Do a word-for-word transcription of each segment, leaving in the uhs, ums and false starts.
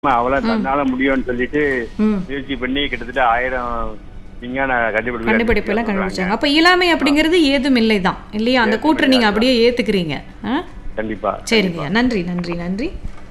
அவளா ம். தன்னால முடியும்னு சொல்லிட்டு ம். முயற்சி பண்ணி கிட்டத்தட்ட ஆயிரம் விஞ்ஞான கண்டுபிடிப்பு கண்டுபிடிப்பு எல்லாம் கண்டுபிடிச்சாங்க. அப்ப இயலாமை அப்படிங்கிறது ஏதும் இல்லைதான் இல்லையா? அந்த கூற்று நீங்க அப்படியே ஏத்துக்கிறீங்க. ஆ? கண்டிப்பா சரிங்க, நன்றி நன்றி நன்றி.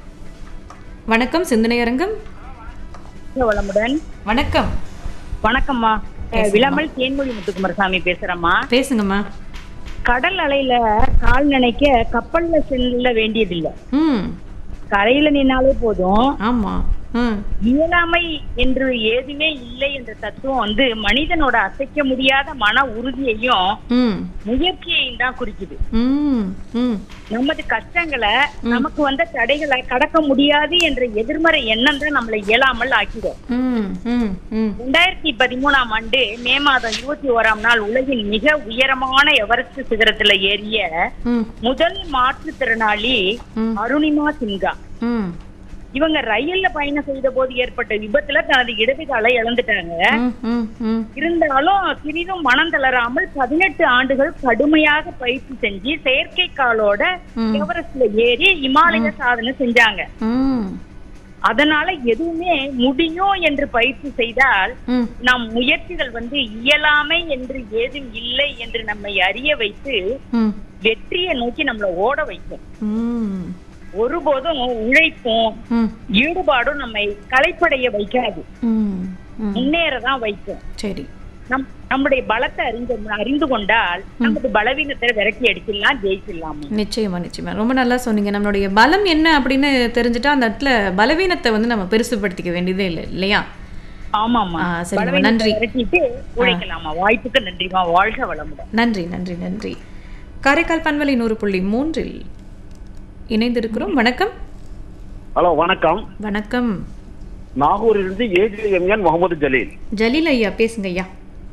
வணக்கம் சிந்தனையரங்கம். வளமுடன். வணக்கம். வணக்கம்மா. பேசுங்கம்மா. விளம்பல் தேன்மொழி முத்துக்குமாரசாமி பேசுறேம்மா. பேசுங்கம்மா. கடல் அலையில கால் நினைக்க கப்பல்ல செல்ல வேண்டியதில்லை, ம் கரையில நின்னாலே போதும். ஆமா. ம் இயலாமை என்று ஏதுமே இல்லை என்ற தத்துவம் வந்து மனிதனோட அசைக்க முடியாத மன உறுதியையும் ம் முயற்சியையும் தான் குறிக்குது. ம் ம் நமது கஷ்டங்களை, நமக்கு வந்த தடைகளை கடக்க முடியாது என்ற எதிர்மறை எண்ணம் தான் நம்மளை இயலாமல் ஆக்கிடும். ம் ம் ம் ரெண்டாயிரத்தி பதிமூணாம் ஆண்டு மே மாதம் இருபத்தி ஓராம் நாள் உலகின் மிக உயரமான எவரெஸ்ட் சிகரத்துல ஏறிய ம் முதல் மாற்றுத்திறனாளி ம். அருணிமா சின்ஹா. ம் இவங்க ரயில்ல பயணம் செய்த போது ஏற்பட்ட விபத்துல தனது இடது காலை இழந்துட்டாங்க. ம் ம் ம் இருந்தாலும் சிறிதும் மனம் தளராமல் பதினெட்டு ஆண்டுகள் கடுமையாக பயிற்சி செஞ்சு செயற்கை காலோட ம். எவரெஸ்ட்ல ஏறி இமாலய சாதனை செஞ்சாங்க. ம் அதனால எதுவுமே முடியும் என்று பயிற்சி செய்தால் ம் நம் முயற்சிகள் வந்து இயலாமை என்று ஏதும் இல்லை என்று நம்மை அறிய வைத்து ம் வெற்றியை நோக்கி நம்மளை ஓட வைக்கும். ம் ஒருபோதும் உழைப்பும் ம் ஈடுபாடும் நம்மை களைப்படைய வைக்காது, ம் ம் முன்னேறதான் வைக்கும். சரி. நம் நம்முடைய பலத்தை அறிந்து அறிந்து கொண்டால் நமது பலவீனத்தை விரட்டி அடிச்சிடலாம், ஜெயிச்சிடலாம். நிச்சயமா நிச்சயமா ரொம்ப நல்லா சொன்னீங்க. நம்மளுடைய பலம் என்ன அப்படின்னு தெரிஞ்சுட்டா அந்த இடத்துல பலவீனத்தை வந்து நம்ம பெருசுபடுத்திக்க வேண்டியதே இல்லை இல்லையா? ஆமாமா, ஆ, சரிம்மா, பலவீனத்தை நன்றி. விரட்டிட்டு உழைக்கலாமா. வாய்ப்புக்கு நன்றிமா. வாழ்க வளமுடன். நன்றி நன்றி நன்றி. காரைக்கால் பண்பலை நூறு புள்ளி மூன்றில் இணைந்திருக்கிறோம். வணக்கம். ஹலோ வணக்கம். வணக்கம். நாகூரிலிருந்து ஏஜிஎம்என் முகமது ஜலீல். ஜலீல் ஐயா பேசுங்க ஐயா.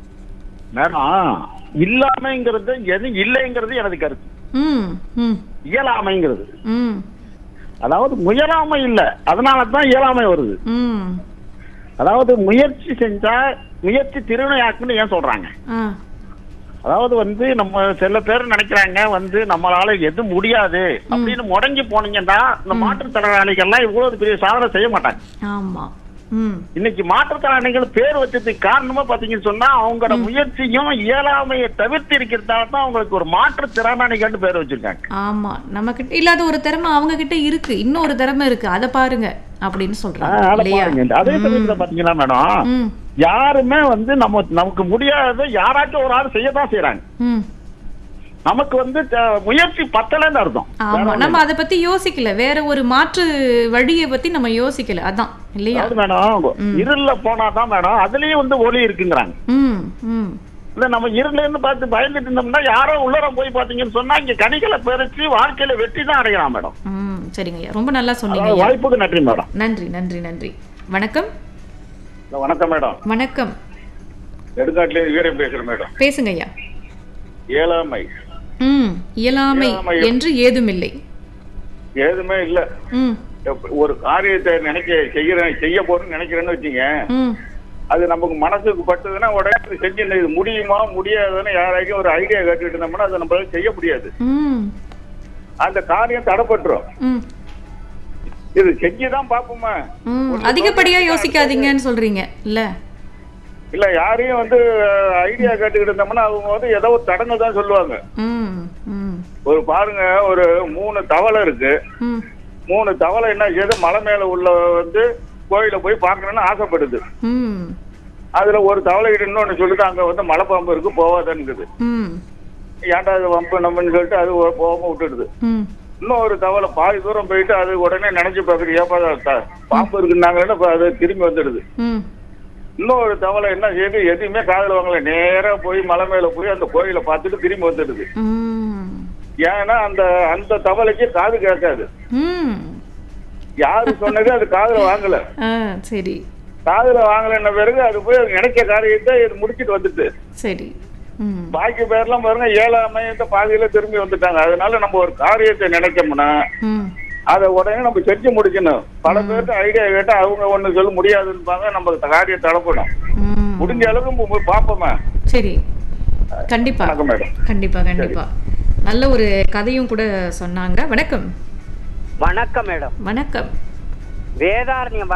மேடம், இல்லாமைங்கிறது எது இல்லைங்கிறது எனது கருத்து. ம் ம் இயலாமைங்கிறது ம் அதாவது முயலாமை இல்ல, அதனாலதான் இயலாமை வருது. ம் அதாவது முயற்சி செஞ்சா முயற்சி திருவினையாக்குன்னு ஏன் சொல்றாங்க? ஆ அதாவது வந்து நம்ம சில பேர் நினைக்கிறாங்க வந்து நம்மளால எது முடியாது அப்படின்னு முடங்கி போனீங்கன்னா இந்த மாற்றுத்திறனாளிகள்லாம் இவ்வளவு பெரிய சாதனை செய்ய மாட்டாங்க. ஆமா. ம் இன்னைக்கு மாற்றுத்திறனாளிகள் பேர் வச்சதுக்கு காரணமா பாத்தீங்கன்னு சொன்னா அவங்களோட முயற்சியும் இயலாமையை தவிர்த்து இருக்கிறதால தான் அவங்களுக்கு ஒரு மாற்றுத்திறனாளிகள் பேர் வச்சிருக்காங்க. ஆமா, நம்ம கிட்ட இல்லாத ஒரு திறமை அவங்க கிட்ட இருக்கு, இன்னொரு திறமை இருக்கு, அதை பாருங்க அப்படின்னு சொல்றாங்க ஆஹ், அதை இல்லையா? பாருங்க. அதே சமயத்துல பாத்தீங்கன்னா மேடம், ம் யாருமே வந்து நம்ம நமக்கு முடியாத யாராச்சும் ஒரு ஆள் செய்யதான் செய்யறாங்க. ம் நமக்கு வந்து த- முயற்சி பத்தலன்னு அர்த்தம். ஆமா, நம்ம அதை பத்தி யோசிக்கல, வேற ஒரு மாற்று வழியை பத்தி நம்ம யோசிக்கல, அதான் இல்லையா? அதாவது மேடம், இருள்ல போனாதான் மேடம் அதுலயும் வந்து ஒளி இருக்குங்கிறாங்க. ம் ம் இல்ல நம்ம இருள இருந்து பார்த்து பயந்துட்டு இருந்தோம்னா யாரோ உள்ளர போய் பாத்தீங்கன்னு சொன்னா இங்க கனிகளை பெருச்சு வாழ்க்கையில வெற்றி தான் அடையலாம் மேடம். ம் சரிங்க ஐயா, ரொம்ப நல்லா சொன்னீங்க அதாவது ஐயா. வாய்ப்புக்கு நன்றி மேடம். நன்றி நன்றி நன்றி. வணக்கம். வணக்கம் மேடம். வணக்கம். நெடுங்காட்டுல வீரம் பேசுறேன் மேடம். பேசுங்க ஐயா. இயலாமை ம் இயலாமை இயலாமை. என்று ஏதுமில்லை. எதுவுமே இல்ல. ம் ஒரு காரியத்தை நினைக்க செய்யறேன் செய்ய போறேன்னு நினைக்கிறேன்னு வச்சுங்க, ம் அது நமக்கு மனசுக்கு பட்டதுன்னா உடனே செஞ்சு இது முடியுமா முடியாதுன்னு யாராச்சும் ஒரு ஐடியா கேட்டுட்டு இருந்தோம்னா அதை நம்மளால செய்ய முடியாது. ம் அந்த காரியம் தடைப்பட்டுரும். ம் இது செஞ்சுதான் பாப்போமா. ம் அதிகப்படியா யோசிக்காதீங்கன்னு சொல்றீங்க இல்ல? இல்ல யாரையும் வந்து ஐடியா கேட்டுக்கிட்டு இருந்தோம்னா அவங்க வந்து ஏதோ ஒரு தடங்க தான் சொல்லுவாங்க. ம் ம் ஒரு பாருங்க, ஒரு மூணு தவளை இருக்கு. ம் மூணு தவளை என்ன செய்யுது, மலை மேல உள்ள வந்து கோயில போய் பார்க்கணும்னு ஆசைப்படுது. ம் அதுல ஒரு தவளை கிட்ட இன்னொன்னு சொல்லுது, அங்க வந்து மலைப்பாம்பு இருக்கு போவாதன்னுக்குது. ம் ஏன்டா அது வம்பு நம்மன்னு சொல்லிட்டு அது போகாம விட்டுடுது. ம் இன்னொரு தவளை பாதி தூரம் போயிட்டு அது உடனே நினைச்சு பாக்குறது, ஏப்பா பாம்பு இருக்குன்னாங்கன்னா அது திரும்பி வந்துடுது. ம் இன்னொரு தவளை என்ன செய்யுது, எதுவுமே காதுல வாங்கல, நேரா போய் மலை மேல போய் அந்த கோயிலை பார்த்துட்டு திரும்பி வந்துடுது. ம் ஏன்னா அந்த அந்த தவளைக்கு காது கேட்காது. ம் யாரு சொன்னது அது காதுல வாங்கல. ஆ சரி காதுல வாங்கலன்ன பிறகு அது போய் அது நினைச்ச காரியத்தை இது முடிச்சிட்டு வந்துட்டு, சரி. ம் பாக்கி பேர்லாம் பாருங்க ஏழாமை பாதியில திரும்பி வந்துட்டாங்க. அதனால நம்ம ஒரு காரியத்தை நினைச்சோம்னா ம் அதை உடனே நம்ம செஞ்சு முடிக்கணும். பல பேர்த்து ஐடியா கேட்டா அவங்க ஒண்ணு சொல்ல முடியாதுன்னு நம்ம காரியம் தடப்படும். ம் முடிஞ்ச அளவுக்கு போய் பார்ப்போமா. சரி, கண்டிப்பா வணக்கம் மேடம். கண்டிப்பா கண்டிப்பா. நல்ல ஒரு கதையும் கூட சொன்னாங்க. வணக்கம். வணக்கம் மேடம். வணக்கம். வேதாரண்யம்